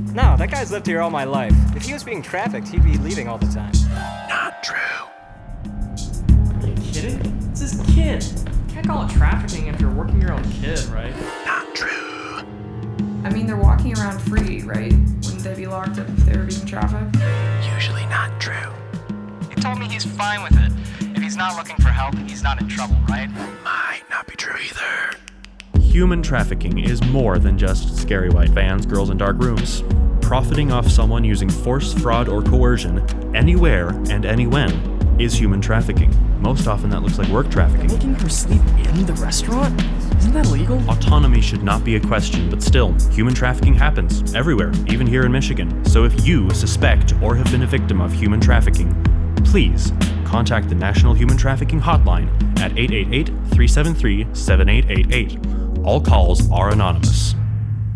No, that guy's lived here all my life. If he was being trafficked, he'd be leaving all the time. Not true. Are you kidding? It's his kid. You can't call it trafficking if you're working your own kid, right? Not true. I mean, they're walking around free, right? Wouldn't they be locked up if they were being trafficked? Usually not true. He told me he's fine with it. If he's not looking for help, he's not in trouble, right? Might not be true either. Human trafficking is more than just scary white vans, girls in dark rooms. Profiting off someone using force, fraud, or coercion, anywhere and anywhen, is human trafficking. Most often that looks like work trafficking. Making her sleep in the restaurant? Isn't that illegal? Autonomy should not be a question, but still, human trafficking happens everywhere, even here in Michigan. So if you suspect or have been a victim of human trafficking, please contact the National Human Trafficking Hotline at 888-373-7888. All calls are anonymous.